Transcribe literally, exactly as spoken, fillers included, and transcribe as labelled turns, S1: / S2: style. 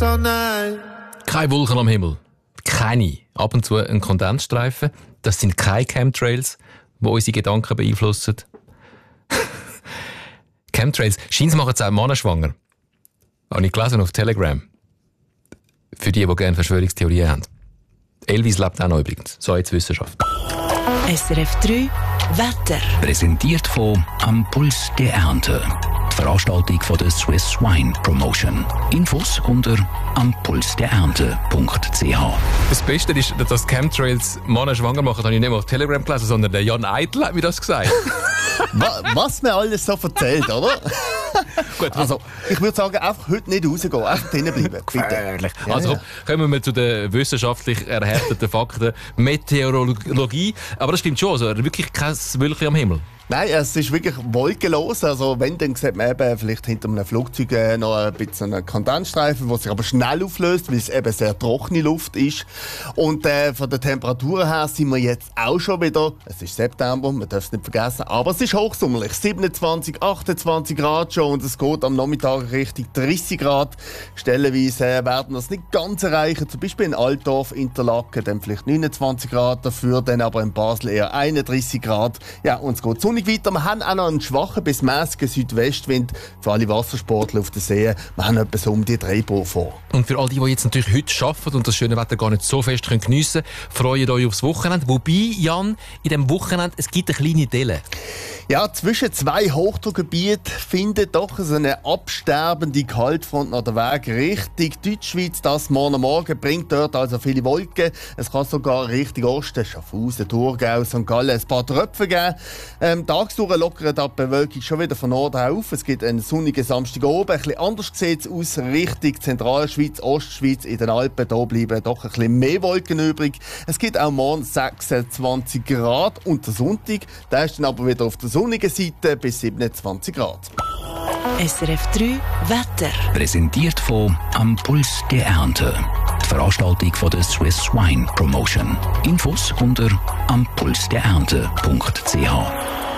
S1: all night.
S2: Keine Wolken am Himmel. Keine. Ab und zu ein Kondensstreifen. Das sind keine Chemtrails, die unsere Gedanken beeinflussen. Chemtrails. Scheint machen es auch Männer schwanger. Habe ich gelesen auf Telegram. Für die, die gerne Verschwörungstheorien haben. Elvis lebt auch noch übrigens. So jetzt Wissenschaft.
S3: S R F drei Wetter.
S4: Präsentiert von Am Puls der Ernte. Die Veranstaltung von der Swiss Wine Promotion. Infos unter ampulsderernte punkt c h.
S2: Das Beste ist, dass Chemtrails Männer schwanger machen, habe ich nicht mal auf Telegram gelesen, sondern der Jan Eitel hat mir das gesagt.
S5: Was mir alles so erzählt, oder?
S2: Gut,
S5: also, ich würde sagen, einfach heute nicht rausgehen, einfach drinnen bleiben.
S2: Gefährlich.
S5: Ja,
S2: Also
S5: ja.
S2: kommen wir zu den wissenschaftlich erhärteten Fakten. Meteorologie. Aber das stimmt schon, also wirklich kein Wölkchen am Himmel.
S5: Nein, es ist wirklich wolkenlos. Also wenn, dann sieht man eben vielleicht hinter einem Flugzeug äh, noch ein bisschen einen Kondensstreifen, der sich aber schnell auflöst, weil es eben sehr trockene Luft ist. Und äh, von der Temperatur her sind wir jetzt auch schon wieder, es ist September, man darf es nicht vergessen, aber es ist hochsommerlich. siebenundzwanzig, achtundzwanzig Grad schon und es geht am Nachmittag Richtung dreißig Grad. Stellenweise äh, werden das nicht ganz erreichen. Zum Beispiel in Altdorf, Interlaken, dann vielleicht neunundzwanzig Grad dafür, dann aber in Basel eher einunddreißig Grad. Ja, und es geht sonnig weiter. Wir haben auch noch einen schwachen bis mäßigen Südwestwind für alle Wassersportler auf den Seen. Wir haben etwa so um die drei Bar vor.
S2: Und für all die, die jetzt natürlich heute arbeiten und das schöne Wetter gar nicht so fest geniessen können, freut euch aufs Wochenende. Wobei, Jan, in diesem Wochenende, es gibt eine kleine Delle.
S5: Ja, zwischen zwei Hochdruckgebieten findet doch so eine absterbende Kaltfront nach der Weg Richtung Deutschschweiz. Das morgen Morgen bringt dort also viele Wolken. Es kann sogar Richtung Osten, Schaffhausen, Thurgau, Sankt Gallen ein paar Tröpfe geben. Ähm, tagsüber lockert die Bewölkung schon wieder von Norden auf. Es gibt einen sonnigen Samstag oben. Ein bisschen anders sieht es aus Richtung Zentralschweiz, Ostschweiz, in den Alpen. Da bleiben doch ein bisschen mehr Wolken übrig. Es gibt auch morgen sechsundzwanzig Grad und der Sonntag, der ist dann aber wieder auf der sonnigen Seite bis siebenundzwanzig Grad.
S3: S R F drei Wetter.
S4: Präsentiert von Am Puls der Ernte. Die Veranstaltung von der Swiss Wine Promotion. Infos unter ampulsderernte punkt c h.